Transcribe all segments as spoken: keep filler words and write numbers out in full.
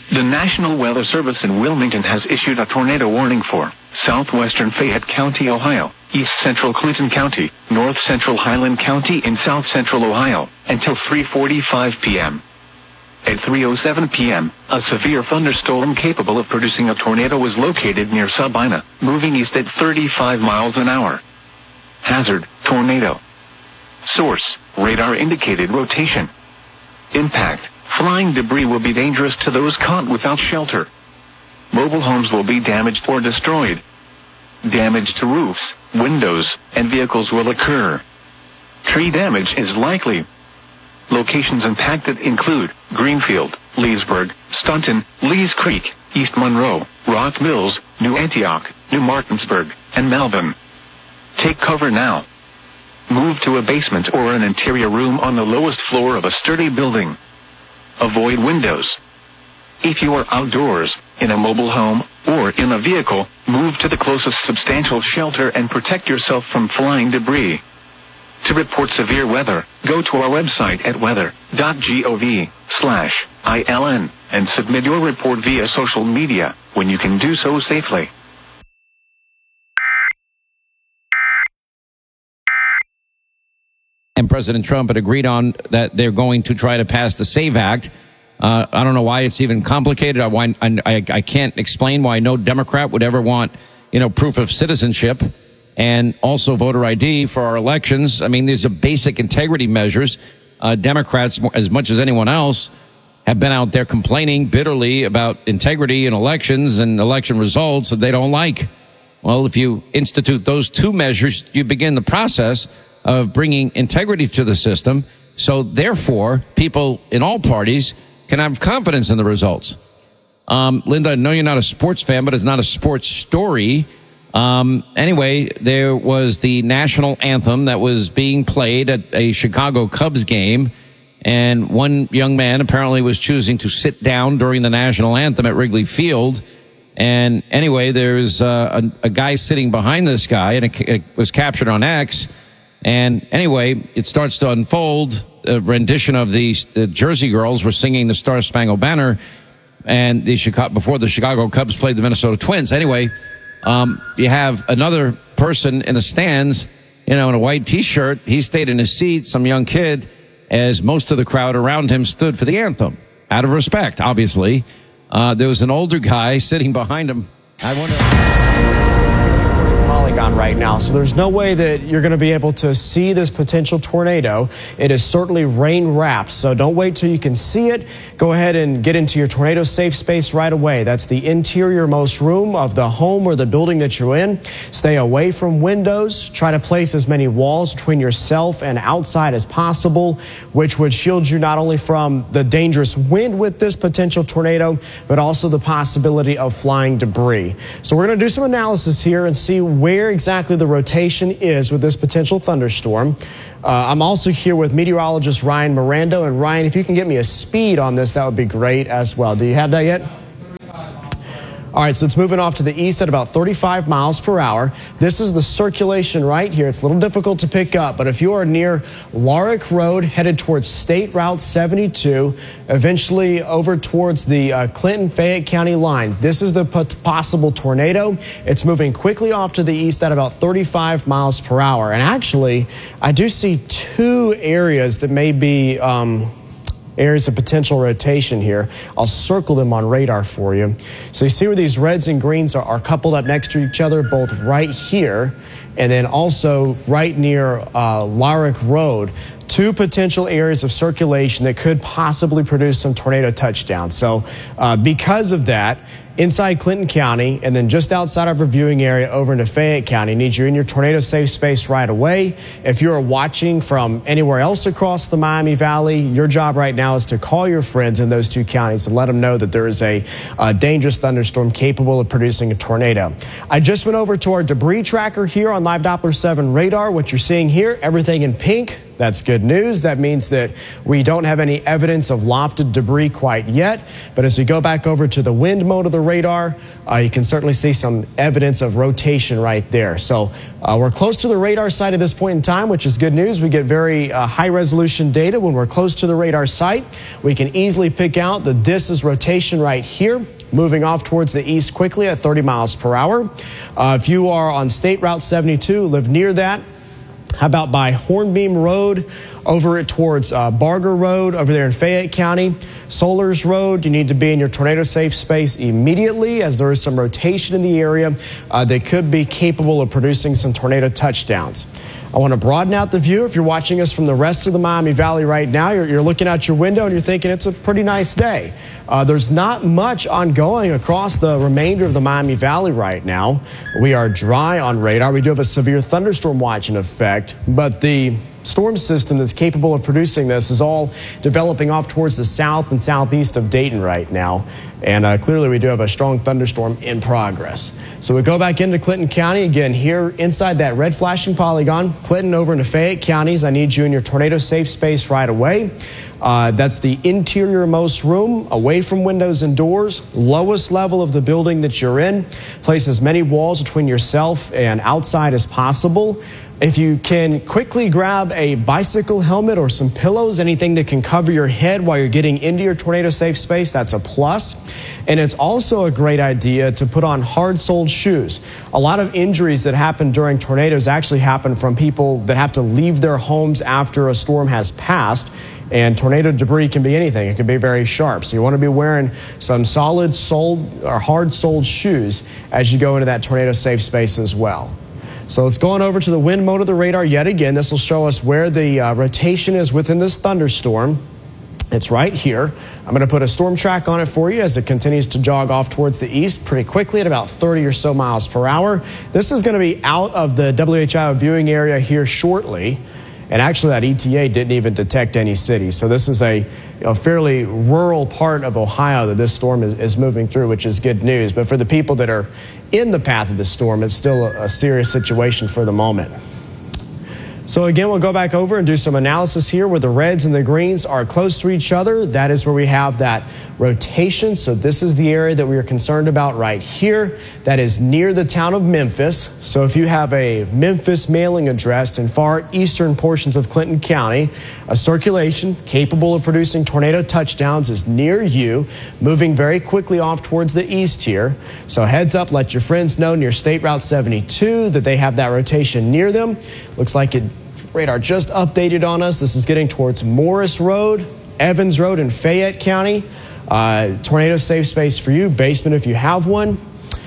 The National Weather Service in Wilmington has issued a tornado warning for southwestern Fayette County, Ohio, east central Clinton County, north central Highland County, and south central Ohio until three forty-five p.m. At three oh seven p.m., a severe thunderstorm capable of producing a tornado was located near Sabina, moving east at thirty-five miles an hour. Hazard: tornado. Source: radar indicated rotation. Impact: flying debris will be dangerous to those caught without shelter. Mobile homes will be damaged or destroyed. Damage to roofs, windows, and vehicles will occur. Tree damage is likely. Locations impacted include Greenfield, Leesburg, Staunton, Lees Creek, East Monroe, Rock Mills, New Antioch, New Martinsburg, and Melbourne. Take cover now. Move to a basement or an interior room on the lowest floor of a sturdy building. Avoid windows. If you are outdoors, in a mobile home, or in a vehicle, move to the closest substantial shelter and protect yourself from flying debris. To report severe weather, go to our website at weather dot gov slash ILN and submit your report via social media when you can do so safely. And President Trump had agreed on that they're going to try to pass the SAVE Act. Uh, I don't know why it's even complicated. I, I, I, I can't explain why no Democrat would ever want, you know, proof of citizenship and also voter I D for our elections. I mean, these are basic integrity measures. Uh, Democrats, as much as anyone else, have been out there complaining bitterly about integrity in elections and election results that they don't like. Well, if you institute those two measures, you begin the process of bringing integrity to the system. So therefore, people in all parties can have confidence in the results. Um, Linda, I know you're not a sports fan, but it's not a sports story. Um, anyway, there was the national anthem that was being played at a Chicago Cubs game. And one young man apparently was choosing to sit down during the national anthem at Wrigley Field. And anyway, there's uh, a, a guy sitting behind this guy, and it, it was captured on X. And anyway, it starts to unfold. A rendition of the, the Jersey Girls were singing the Star Spangled Banner, and the Chicago, before the Chicago Cubs played the Minnesota Twins. Anyway, um, you have another person in the stands, you know, in a white T-shirt. He stayed in his seat, some young kid, as most of the crowd around him stood for the anthem, out of respect, obviously. Uh, there was an older guy sitting behind him. I wonder... Polygon right now, so there's no way that you're going to be able to see this potential tornado. It is certainly rain wrapped, so don't wait till you can see it. Go ahead and get into your tornado safe space right away. That's the interior most room of the home or the building that you're in. Stay away from windows. Try to place as many walls between yourself and outside as possible, which would shield you not only from the dangerous wind with this potential tornado, but also the possibility of flying debris. So we're going to do some analysis here and see where exactly the rotation is with this potential thunderstorm. Uh, I'm also here with meteorologist Ryan Miranda. And Ryan, if you can get me a speed on this, that would be great as well. Do you have that yet? All right, so it's moving off to the east at about thirty-five miles per hour. This is the circulation right here. It's a little difficult to pick up, but if you are near Larick Road, headed towards State Route seventy-two, eventually over towards the uh, Clinton-Fayette County line, this is the possible tornado. It's moving quickly off to the east at about thirty-five miles per hour. And actually, I do see two areas that may be... Um, areas of potential rotation here. I'll circle them on radar for you. So you see where these reds and greens are, are coupled up next to each other, both right here and then also right near uh, Larick Road. Two potential areas of circulation that could possibly produce some tornado touchdowns. So uh, because of that, inside Clinton County and then just outside of our viewing area over into Fayette County, need you in your tornado safe space right away. If you're watching from anywhere else across the Miami Valley, your job right now is to call your friends in those two counties and let them know that there is a, a dangerous thunderstorm capable of producing a tornado. I just went over to our debris tracker here on Live Doppler seven radar. What you're seeing here, everything in pink, That's good news. That means that we don't have any evidence of lofted debris quite yet. But as we go back over to the wind mode of the radar, uh, you can certainly see some evidence of rotation right there. So uh, we're close to the radar site at this point in time, which is good news. We get very uh, high resolution data when we're close to the radar site. We can easily pick out that this is rotation right here, moving off towards the east quickly at thirty miles per hour. Uh, if you are on State Route seventy-two, live near that, how about by Hornbeam Road, over it towards uh, Barger Road, over there in Fayette County, Solers Road, you need to be in your tornado safe space immediately, as there is some rotation in the area uh, that could be capable of producing some tornado touchdowns. I want to broaden out the view. If you're watching us from the rest of the Miami Valley right now, you're, you're looking out your window and you're thinking it's a pretty nice day. Uh, there's not much ongoing across the remainder of the Miami Valley right now. We are dry on radar. We do have a severe thunderstorm watch in effect, but the storm system that's capable of producing this is all developing off towards the south and southeast of Dayton right now. And uh, clearly we do have a strong thunderstorm in progress. So we go back into Clinton County again here inside that red flashing polygon. Clinton over into Fayette counties. I need you in your tornado safe space right away. Uh, that's the interior-most room, away from windows and doors, lowest level of the building that you're in. Place as many walls between yourself and outside as possible. If you can quickly grab a bicycle helmet or some pillows, anything that can cover your head while you're getting into your tornado safe space, that's a plus. And it's also a great idea to put on hard-soled shoes. A lot of injuries that happen during tornadoes actually happen from people that have to leave their homes after a storm has passed. And tornado debris can be anything. It can be very sharp. So you want to be wearing some solid soled or hard-soled shoes as you go into that tornado safe space as well. So it's going over to the wind mode of the radar yet again. This will show us where the uh, rotation is within this thunderstorm. It's right here. I'm going to put a storm track on it for you as it continues to jog off towards the east pretty quickly at about thirty or so miles per hour. This is going to be out of the W H I O viewing area here shortly. And actually that E T A didn't even detect any cities. So this is a you know, fairly rural part of Ohio that this storm is, is moving through, which is good news. But for the people that are in the path of the storm, it's still a, a serious situation for the moment. So again, we'll go back over and do some analysis here where the reds and the greens are close to each other. That is where we have that rotation. So this is the area that we are concerned about right here. That is near the town of Memphis. So if you have a Memphis mailing address in far eastern portions of Clinton County, a circulation capable of producing tornado touchdowns is near you, moving very quickly off towards the east here. So heads up, let your friends know near State Route seventy-two that they have that rotation near them. Looks like it radar just updated on us. This is getting towards Morris Road, Evans Road in Fayette County. Uh, tornado safe space for you, basement if you have one.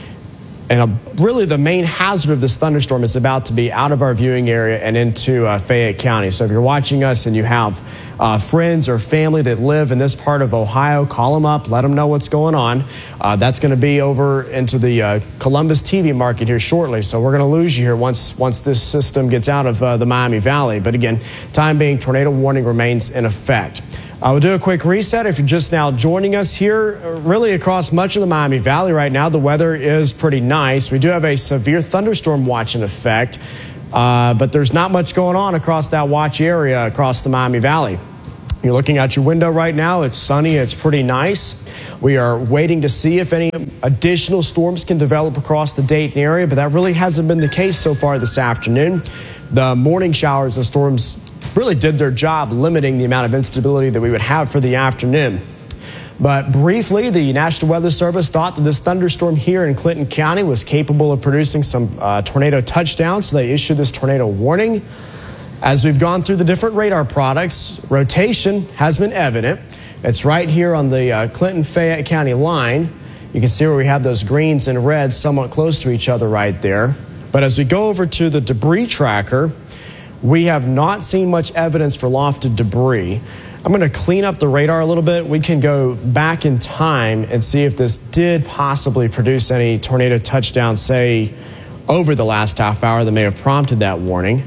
And a, really the main hazard of this thunderstorm is about to be out of our viewing area and into uh, Fayette County. So if you're watching us and you have uh, friends or family that live in this part of Ohio, call them up, let them know what's going on. Uh, that's going to be over into the uh, Columbus T V market here shortly. So we're going to lose you here once, once this system gets out of uh, the Miami Valley. But again, time being, tornado warning remains in effect. I will do a quick reset. If you're just now joining us here, really across much of the Miami Valley right now, the weather is pretty nice. We do have a severe thunderstorm watch in effect, uh, but there's not much going on across that watch area across the Miami Valley. You're looking out your window right now. It's sunny. It's pretty nice. We are waiting to see if any additional storms can develop across the Dayton area, but that really hasn't been the case so far this afternoon. The morning showers and storms really did their job limiting the amount of instability that we would have for the afternoon. But briefly, the National Weather Service thought that this thunderstorm here in Clinton County was capable of producing some uh, tornado touchdowns, so they issued this tornado warning. As we've gone through the different radar products, rotation has been evident. It's right here on the uh, Clinton-Fayette County line. You can see where we have those greens and reds somewhat close to each other right there. But as we go over to the debris tracker, we have not seen much evidence for lofted debris. I'm going to clean up the radar a little bit. We can go back in time and see if this did possibly produce any tornado touchdowns, say, over the last half hour that may have prompted that warning.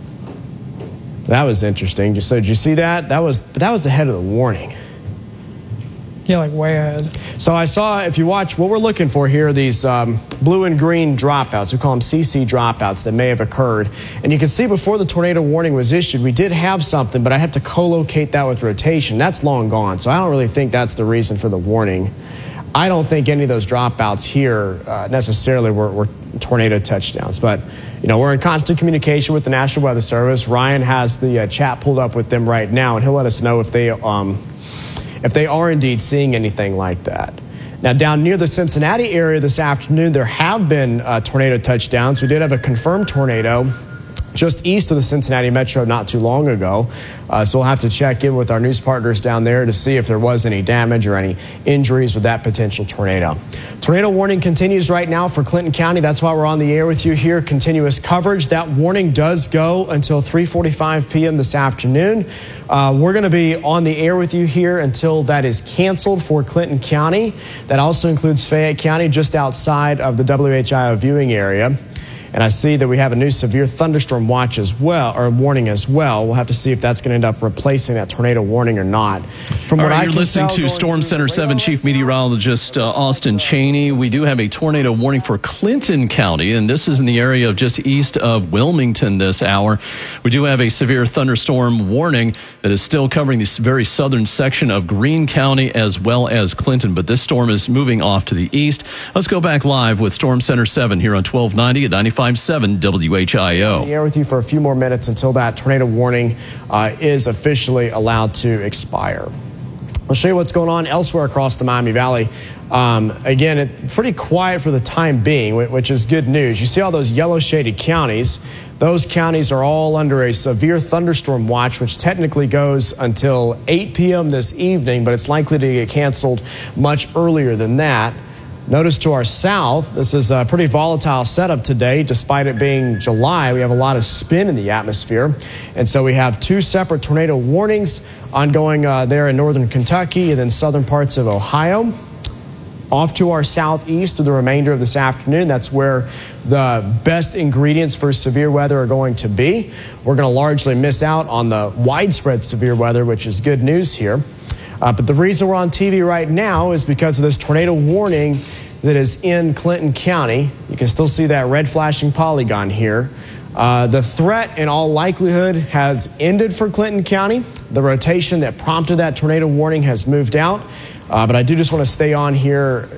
That was interesting. So did you see that? That was, that was ahead of the warning. Yeah, like way ahead. So I saw, if you watch, what we're looking for here are these um, blue and green dropouts. We call them C C dropouts that may have occurred. And you can see before the tornado warning was issued, we did have something, but I have to co-locate that with rotation. That's long gone, so I don't really think that's the reason for the warning. I don't think any of those dropouts here uh, necessarily were, were tornado touchdowns. But, you know, we're in constant communication with the National Weather Service. Ryan has the uh, chat pulled up with them right now, and he'll let us know if they... Um, if they are indeed seeing anything like that. Now, down near the Cincinnati area this afternoon, there have been uh, tornado touchdowns. We did have a confirmed tornado just east of the Cincinnati metro not too long ago. Uh, so we'll have to check in with our news partners down there to see if there was any damage or any injuries with that potential tornado. Tornado warning continues right now for Clinton County. That's why we're on the air with you here. Continuous coverage. That warning does go until three forty-five p m this afternoon. Uh, we're going to be on the air with you here until that is canceled for Clinton County. That also includes Fayette County, just outside of the W H I O viewing area. And I see that we have a new severe thunderstorm watch as well, or warning as well. We'll have to see if that's going to end up replacing that tornado warning or not. From All what right, I you're can listening tell, to Storm Center seven Chief Meteorologist uh, Austin Cheney. We do have a tornado warning for Clinton County, and this is in the area of just east of Wilmington this hour. We do have a severe thunderstorm warning that is still covering this very southern section of Greene County as well as Clinton, but this storm is moving off to the east. Let's go back live with Storm Center seven here on twelve ninety at ninety-five point seven W H I O. I'll be here with you for a few more minutes until that tornado warning uh, is officially allowed to expire. I'll show you what's going on elsewhere across the Miami Valley. Um, again, it's pretty quiet for the time being, which is good news. You see all those yellow shaded counties. Those counties are all under a severe thunderstorm watch, which technically goes until eight p m this evening, but it's likely to get canceled much earlier than that. Notice to our south, this is a pretty volatile setup today. Despite it being July, we have a lot of spin in the atmosphere. And so we have two separate tornado warnings ongoing uh, there in northern Kentucky and then southern parts of Ohio. Off to our southeast of the remainder of this afternoon, that's where the best ingredients for severe weather are going to be. We're going to largely miss out on the widespread severe weather, which is good news here. Uh, but the reason we're on T V right now is because of this tornado warning that is in Clinton County. You can still see that red flashing polygon here. Uh, the threat, in all likelihood, has ended for Clinton County. The rotation that prompted that tornado warning has moved out. Uh, but I do just want to stay on here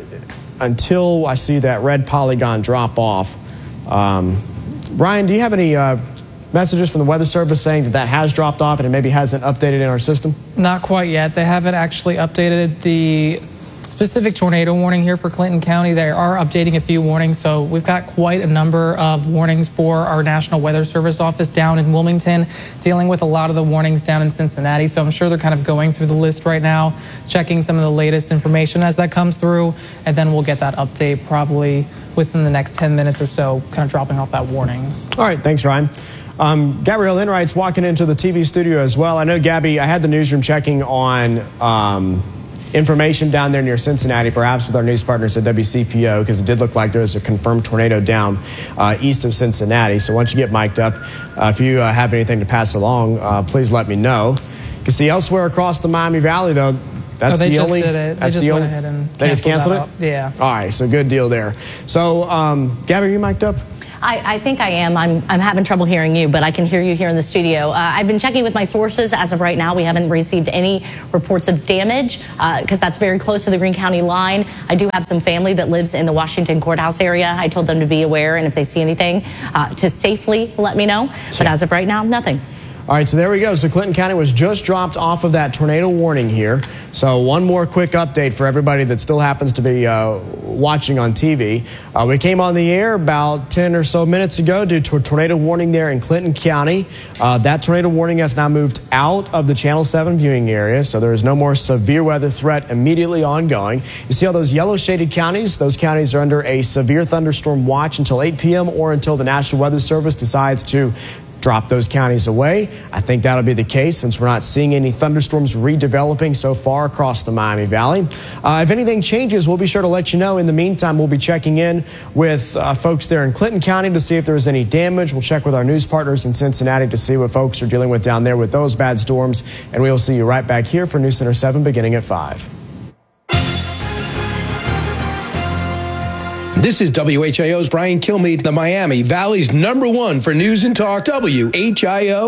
until I see that red polygon drop off. Um, Brian, do you have any uh, messages from the Weather Service saying that that has dropped off and it maybe hasn't updated in our system? Not quite yet. They haven't actually updated the specific tornado warning here for Clinton County. They are updating a few warnings, so we've got quite a number of warnings for our National Weather Service office down in Wilmington, dealing with a lot of the warnings down in Cincinnati. So I'm sure they're kind of going through the list right now, checking some of the latest information as that comes through, and then we'll get that update probably within the next ten minutes or so, kind of dropping off that warning. All right, thanks, Ryan. Um, Gabrielle Enright's walking into the T V studio as well. I know, Gabby, I had the newsroom checking on um, information down there near Cincinnati, perhaps with our news partners at W C P O, because it did look like there was a confirmed tornado down uh, east of Cincinnati. So once you get mic'd up, uh, if you uh, have anything to pass along, uh, please let me know. You can see elsewhere across the Miami Valley, though, that's oh, they the just only. Did it. They that's just the went only. ahead and They just canceled it? Out. Yeah. All right, so good deal there. So, um, Gabby, are you mic'd up? I, I think I am. I'm, I'm having trouble hearing you, but I can hear you here in the studio. Uh, I've been checking with my sources. As of right now, we haven't received any reports of damage because uh, that's very close to the Greene County line. I do have some family that lives in the Washington courthouse area. I told them to be aware, and if they see anything, uh, to safely let me know. But as of right now, nothing. All right, so there we go. So Clinton County was just dropped off of that tornado warning here. So one more quick update for everybody that still happens to be uh, watching on T V. Uh, we came on the air about ten or so minutes ago due to a tornado warning there in Clinton County. Uh, that tornado warning has now moved out of the Channel seven viewing area, so there is no more severe weather threat immediately ongoing. You see all those yellow shaded counties? Those counties are under a severe thunderstorm watch until eight p m or until the National Weather Service decides to drop those counties away. I think that'll be the case since we're not seeing any thunderstorms redeveloping so far across the Miami Valley. Uh, if anything changes, we'll be sure to let you know. In the meantime, we'll be checking in with uh, folks there in Clinton County to see if there was any damage. We'll check with our news partners in Cincinnati to see what folks are dealing with down there with those bad storms. And we'll see you right back here for News Center seven beginning at five. This is W H I O's Brian Kilmeade, the Miami Valley's number one for news and talk, W H I O.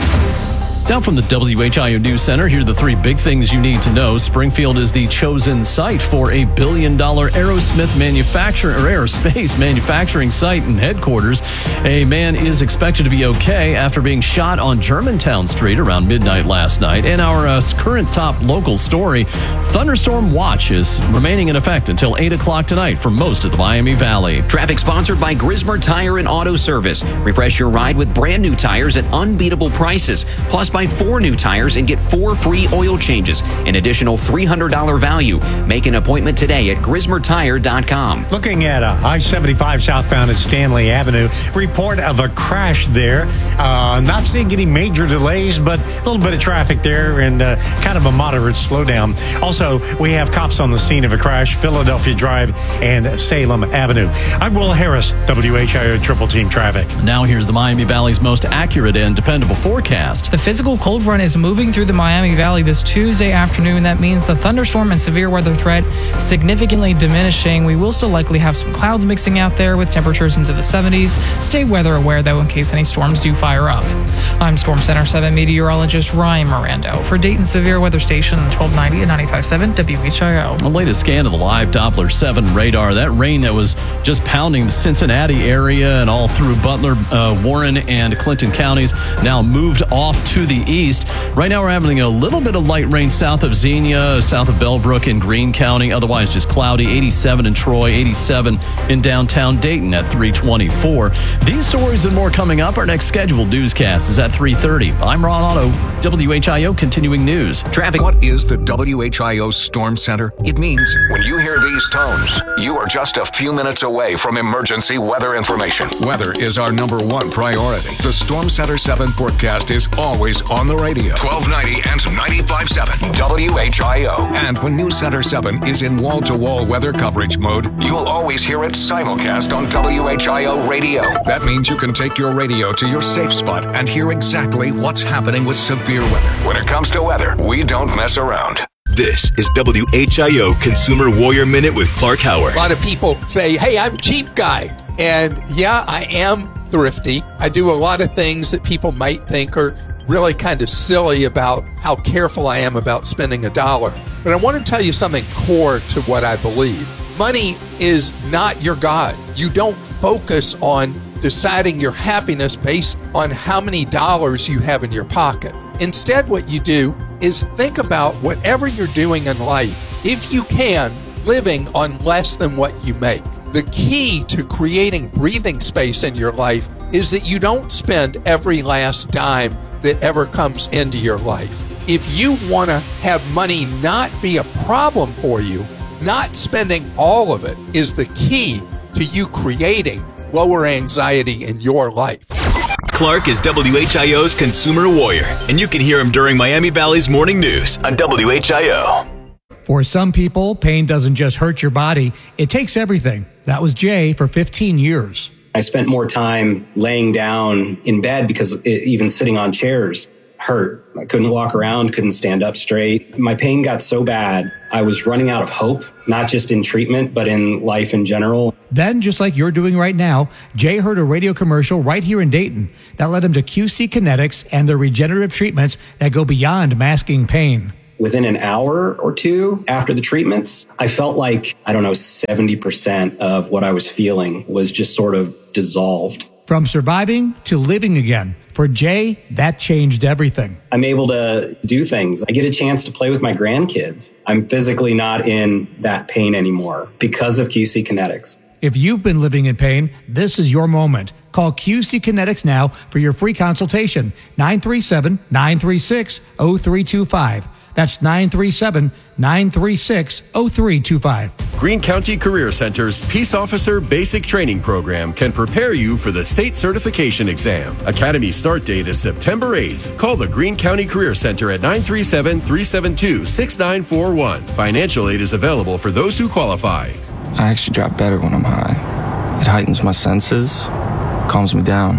Down from the W H I O News Center, here are the three big things you need to know. Springfield is the chosen site for a billion dollar Aerosmith manufacturer or aerospace manufacturing site and headquarters. A man is expected to be okay after being shot on Germantown Street around midnight last night. And our uh, current top local story, thunderstorm watch is remaining in effect until eight o'clock tonight for most of the Miami Valley. Traffic sponsored by Grismer Tire and Auto Service. Refresh your ride with brand new tires at unbeatable prices. Plus, buy four new tires and get four free oil changes, an additional three hundred dollars value. Make an appointment today at grismer tire dot com. Looking at uh, I seventy-five southbound at Stanley Avenue, report of a crash there. Uh, not seeing any major delays, but a little bit of traffic there and uh, kind of a moderate slowdown. Also, we have cops on the scene of a crash, Philadelphia Drive and Salem Avenue. I'm Will Harris, W H I O Triple Team Traffic. Now here's the Miami Valley's most accurate and dependable forecast. The physical cold front is moving through the Miami Valley this Tuesday afternoon. That means the thunderstorm and severe weather threat significantly diminishing. We will still likely have some clouds mixing out there with temperatures into the seventies. Stay weather aware, though, in case any storms do fire up. I'm Storm Center seven meteorologist Ryan Mirando for Dayton Severe Weather Station twelve ninety and ninety-five point seven W H I O. The latest scan of the live Doppler seven radar. That rain that was just pounding the Cincinnati area and all through Butler, uh, Warren, and Clinton counties now moved off to the east. Right now we're having a little bit of light rain south of Xenia, south of Bellbrook in Greene County. Otherwise just cloudy. eighty-seven in Troy, eighty-seven in downtown Dayton at three twenty-four. These stories and more coming up. Our next scheduled newscast is at three thirty. I'm Ron Otto, W H I O Continuing News. Traffic. What is the W H I O Storm Center? It means when you hear these tones, you are just a few minutes away from emergency weather information. Weather is our number one priority. The Storm Center seven forecast is always on the radio. twelve ninety and ninety-five point seven W H I O. And when News Center seven is in wall-to-wall weather coverage mode, you'll always hear it simulcast on W H I O radio. That means you can take your radio to your safe spot and hear exactly what's happening with severe weather. When it comes to weather, we don't mess around. This is W H I O Consumer Warrior Minute with Clark Howard. A lot of people say, hey, I'm cheap guy. And yeah, I am thrifty. I do a lot of things that people might think are really kind of silly about how careful I am about spending a dollar. But I want to tell you something core to what I believe. Money is not your God. You don't focus on deciding your happiness based on how many dollars you have in your pocket. Instead, what you do is think about whatever you're doing in life, if you can, living on less than what you make. The key to creating breathing space in your life is that you don't spend every last dime that ever comes into your life. If you want to have money not be a problem for you, not spending all of it is the key to you creating lower anxiety in your life. Clark is W H I O's Consumer Warrior, and you can hear him during Miami Valley's Morning News on W H I O. For some people, pain doesn't just hurt your body, it takes everything. That was Jay for fifteen years. I spent more time laying down in bed because it, even sitting on chairs hurt. I couldn't walk around, couldn't stand up straight. My pain got so bad, I was running out of hope, not just in treatment, but in life in general. Then, just like you're doing right now, Jay heard a radio commercial right here in Dayton that led him to Q C Kinetics and their regenerative treatments that go beyond masking pain. Within an hour or two after the treatments, I felt like, I don't know, seventy percent of what I was feeling was just sort of dissolved. From surviving to living again. For Jay, that changed everything. I'm able to do things. I get a chance to play with my grandkids. I'm physically not in that pain anymore because of Q C Kinetics. If you've been living in pain, this is your moment. Call Q C Kinetics now for your free consultation. nine three seven, nine three six, zero three two five. That's nine three seven, nine three six, zero three two five. Greene County Career Center's Peace Officer Basic Training Program can prepare you for the state certification exam. Academy start date is September eighth. Call the Greene County Career Center at nine three seven, three seven two, six nine four one. Financial aid is available for those who qualify. I actually drop better when I'm high. It heightens my senses, calms me down.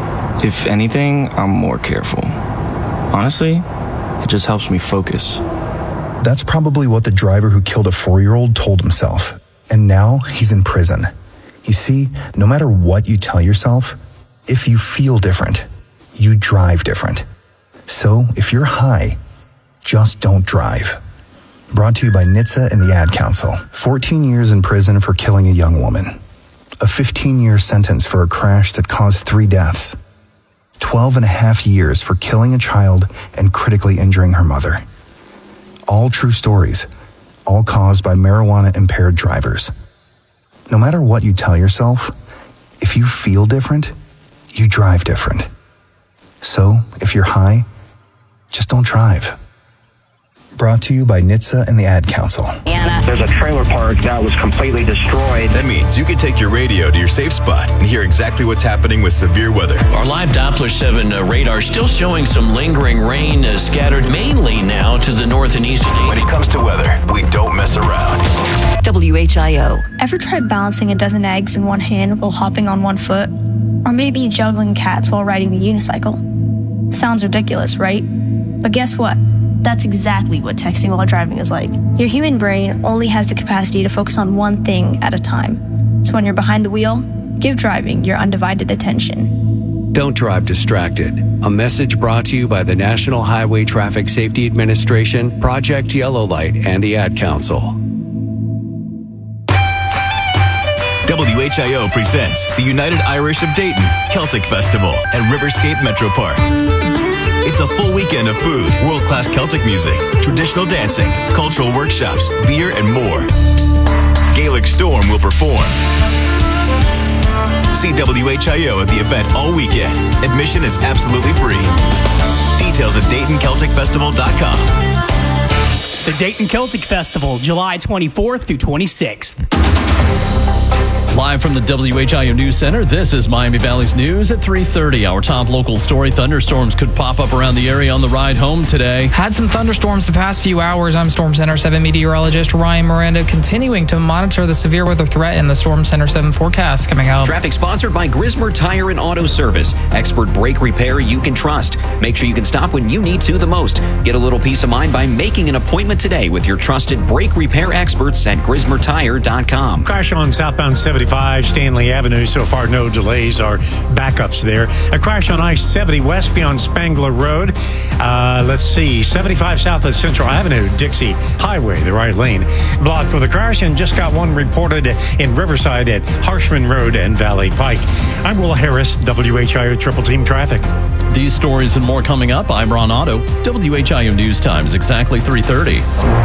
If anything, I'm more careful. Honestly, it just helps me focus. That's probably what the driver who killed a four-year-old told himself. And now he's in prison. You see, no matter what you tell yourself, if you feel different, you drive different. So if you're high, just don't drive. Brought to you by N H T S A and the Ad Council. fourteen years in prison for killing a young woman. A fifteen-year sentence for a crash that caused three deaths. twelve and a half years for killing a child and critically injuring her mother. All true stories, all caused by marijuana-impaired drivers. No matter what you tell yourself, if you feel different, you drive different. So, if you're high, just don't drive. Brought to you by N H T S A and the Ad Council. Anna. There's a trailer park that was completely destroyed. That means you can take your radio to your safe spot and hear exactly what's happening with severe weather. Our live Doppler seven uh, radar still showing some lingering rain uh, scattered mainly now to the north and east. When it comes to weather, we don't mess around. W H I O. Ever try balancing a dozen eggs in one hand while hopping on one foot? Or maybe juggling cats while riding the unicycle? Sounds ridiculous, right? But guess what? That's exactly what texting while driving is like. Your human brain only has the capacity to focus on one thing at a time. So when you're behind the wheel, give driving your undivided attention. Don't drive distracted. A message brought to you by the National Highway Traffic Safety Administration, Project Yellow Light, and the Ad Council. W H I O presents the United Irish of Dayton Celtic Festival at Riverscape Metro Park. It's a full weekend of food, world-class Celtic music, traditional dancing, cultural workshops, beer, and more. Gaelic Storm will perform. See W H I O at the event all weekend. Admission is absolutely free. Details at Dayton Celtic Festival dot com. The Dayton Celtic Festival, July twenty-fourth through twenty-sixth. Live from the W H I O News Center, this is Miami Valley's News at three thirty. Our top local story, thunderstorms could pop up around the area on the ride home today. Had some thunderstorms the past few hours. I'm Storm Center seven meteorologist Ryan Miranda, continuing to monitor the severe weather threat in the Storm Center seven forecast coming out. Traffic sponsored by Grismer Tire and Auto Service. Expert brake repair you can trust. Make sure you can stop when you need to the most. Get a little peace of mind by making an appointment today with your trusted brake repair experts at Grismer Tire dot com. Crash on southbound seventy-five Stanley Avenue. So far, no delays or backups there. A crash on I seventy west beyond Spangler Road. Uh, let's see, seventy-five south of Central Avenue, Dixie Highway, the right lane, blocked with a crash, and just got one reported in Riverside at Harshman Road and Valley Pike. I'm Will Harris, W H I O Triple Team Traffic. These stories and more coming up. I'm Ron Otto. W H I O News Time is exactly three thirty.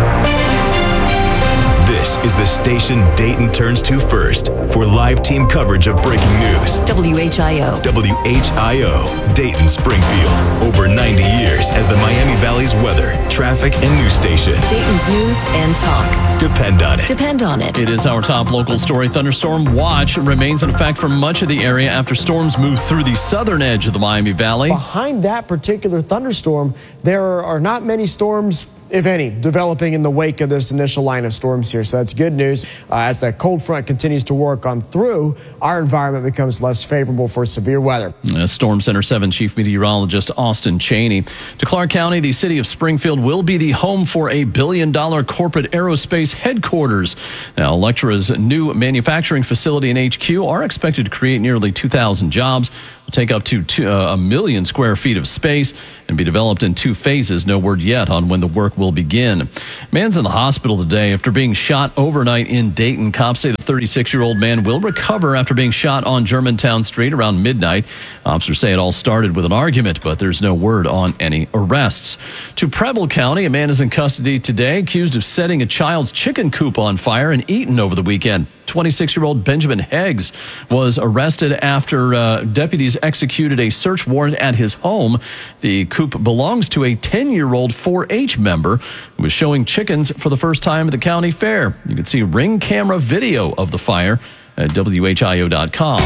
This is the station Dayton turns to first for live team coverage of breaking news. W H I O. W H I O, Dayton Springfield. Over ninety years as the Miami Valley's weather, traffic, and news station. Dayton's news and talk. Depend on it. Depend on it. It is our top local story. Thunderstorm watch remains in effect for much of the area after storms move through the southern edge of the Miami Valley. Behind that particular thunderstorm, there are not many storms, if any, developing in the wake of this initial line of storms here. So that's good news. Uh, as that cold front continues to work on through, our environment becomes less favorable for severe weather. Uh, Storm Center seven Chief Meteorologist Austin Cheney. To Clark County, the city of Springfield will be the home for a billion dollar corporate aerospace headquarters. Now, Electra's new manufacturing facility and H Q are expected to create nearly two thousand jobs. Will take up to two, uh, a million square feet of space and be developed in two phases. No word yet on when the work will begin. Man's in the hospital today after being shot overnight in Dayton. Cops say the thirty-six-year-old man will recover after being shot on Germantown Street around midnight. Officers say it all started with an argument, but there's no word on any arrests. To Preble County, a man is in custody today accused of setting a child's chicken coop on fire in Eaton over the weekend. twenty-six-year-old Benjamin Heggs was arrested after uh, deputies executed a search warrant at his home. The coop belongs to a ten-year-old four H member who was showing chickens for the first time at the county fair. You can see ring camera video of the fire at W H I O dot com.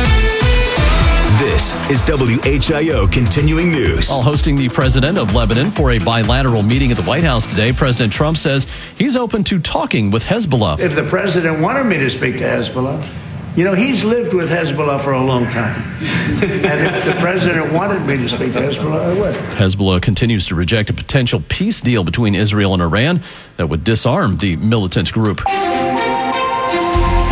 This is W H I O Continuing News. While hosting the president of Lebanon for a bilateral meeting at the White House today, President Trump says he's open to talking with Hezbollah. If the president wanted me to speak to Hezbollah, you know, he's lived with Hezbollah for a long time. And if the president wanted me to speak to Hezbollah, I would. Hezbollah continues to reject a potential peace deal between Israel and Iran that would disarm the militant group.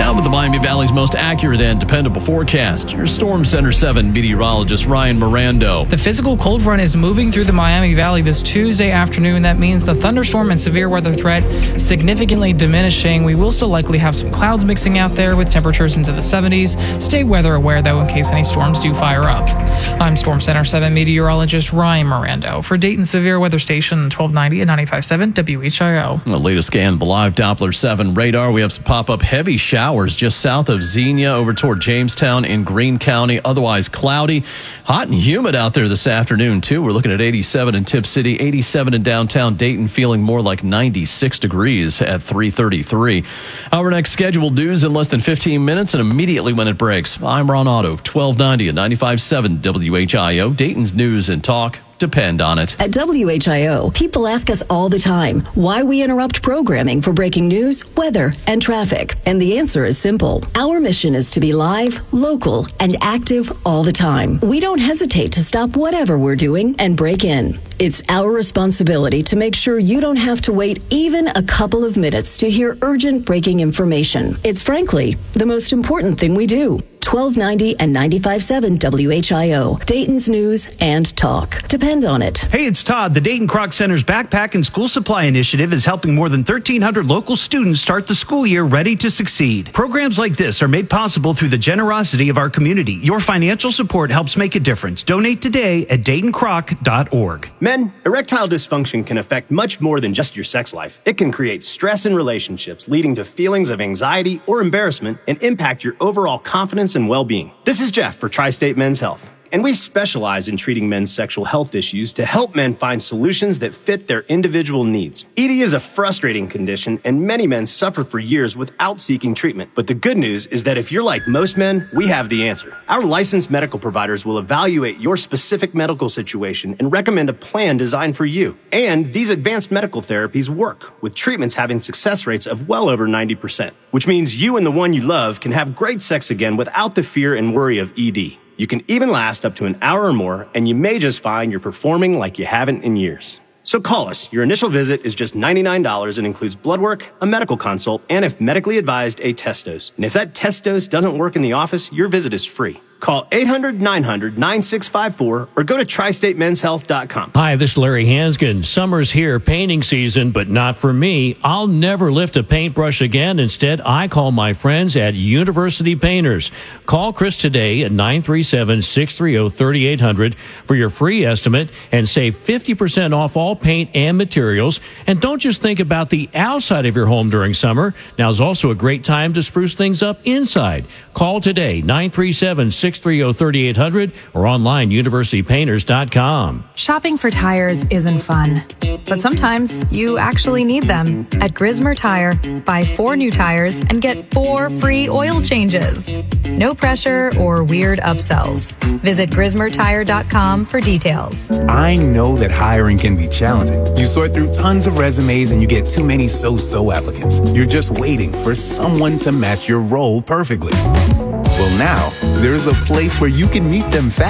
Now with the Miami Valley's most accurate and dependable forecast, your Storm Center seven meteorologist Ryan Mirando. The physical cold front is moving through the Miami Valley this Tuesday afternoon. That means the thunderstorm and severe weather threat significantly diminishing. We will still likely have some clouds mixing out there with temperatures into the seventies. Stay weather aware, though, in case any storms do fire up. I'm Storm Center seven meteorologist Ryan Mirando for Dayton Severe Weather Station twelve ninety and ninety-five point seven W H I O. The latest scan, live Doppler seven radar. We have some pop-up heavy showers just south of Xenia over toward Jamestown in Greene County. Otherwise cloudy, hot and humid out there this afternoon too. We're looking at eighty-seven in Tip City, eighty-seven in downtown Dayton, feeling more like ninety-six degrees at three thirty-three. Our next scheduled news in less than fifteen minutes and immediately when it breaks. I'm Ron Otto, twelve ninety and ninety-five point seven W H I O, Dayton's News and Talk. Depend on it. At W H I O, people ask us all the time why we interrupt programming for breaking news, weather, and traffic. And the answer is simple. Our mission is to be live, local, and active all the time. We don't hesitate to stop whatever we're doing and break in. It's our responsibility to make sure you don't have to wait even a couple of minutes to hear urgent breaking information. It's frankly the most important thing we do. twelve ninety and ninety-five point seven W H I O, Dayton's News and Talk. Depend on it. Hey, it's Todd. The Dayton Kroc Center's Backpack and School Supply Initiative is helping more than thirteen hundred local students start the school year ready to succeed. Programs like this are made possible through the generosity of our community. Your financial support helps make a difference. Donate today at Dayton Kroc dot org. Men, erectile dysfunction can affect much more than just your sex life. It can create stress in relationships, leading to feelings of anxiety or embarrassment, and impact your overall confidence and well-being. This is Jeff for Tri-State Men's Health, and we specialize in treating men's sexual health issues to help men find solutions that fit their individual needs. E D is a frustrating condition, and many men suffer for years without seeking treatment. But the good news is that if you're like most men, we have the answer. Our licensed medical providers will evaluate your specific medical situation and recommend a plan designed for you. And these advanced medical therapies work, with treatments having success rates of well over ninety percent, which means you and the one you love can have great sex again without the fear and worry of E D. You can even last up to an hour or more, and you may just find you're performing like you haven't in years. So call us. Your initial visit is just ninety-nine dollars and includes blood work, a medical consult, and if medically advised, a test dose. And if that test dose doesn't work in the office, your visit is free. Call eight hundred, nine hundred, nine six five four or go to tri state men's health dot com. Hi, this is Larry Hanskin. Summer's here, painting season, but not for me. I'll never lift a paintbrush again. Instead, I call my friends at University Painters. Call Chris today at nine three seven, six three zero, three eight zero zero for your free estimate and save fifty percent off all paint and materials. And don't just think about the outside of your home during summer. Now's also a great time to spruce things up inside. Call today, nine three seven, six three zero, three eight zero zero or online, university painters dot com. Shopping for tires isn't fun, but sometimes you actually need them. At Grismer Tire, buy four new tires and get four free oil changes. No pressure or weird upsells. Visit grismer tire dot com for details. I know that hiring can be challenging. You sort through tons of resumes and you get too many so-so applicants. You're just waiting for someone to match your role perfectly. Well, now, there's a place where you can meet them fast.